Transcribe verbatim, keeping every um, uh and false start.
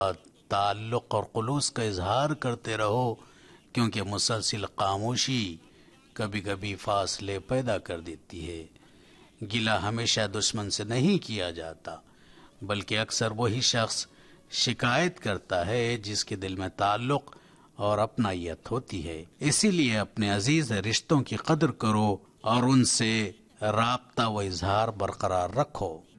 ताल्लुक़ और खुलूस का इजहार करते रहो, क्योंकि मुसलसल खामोशी कभी कभी फासले पैदा कर देती है। गिला हमेशा दुश्मन से नहीं किया जाता, बल्कि अक्सर वही शख्स शिकायत करता है जिसके दिल में ताल्लुक़ और अपनायत होती है। इसीलिए अपने अजीज रिश्तों की कदर करो और उनसे राब्ता व इजहार बरकरार रखो।